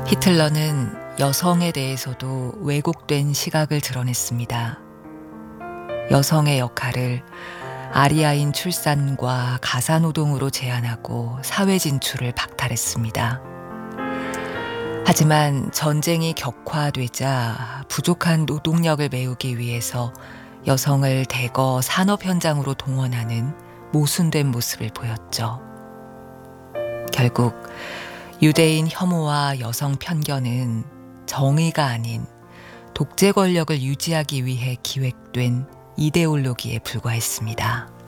히틀러는 여성에 대해서도 왜곡된 시각을 드러냈습니다. 여성의 역할을 아리아인 출산과 가사노동으로 제한하고 사회 진출을 박탈했습니다. 하지만 전쟁이 격화되자 부족한 노동력을 메우기 위해서 여성을 대거 산업 현장으로 동원하는 모순된 모습을 보였죠. 결국 유대인 혐오와 여성 편견은 정의가 아닌 독재 권력을 유지하기 위해 기획된 이데올로기에 불과했습니다.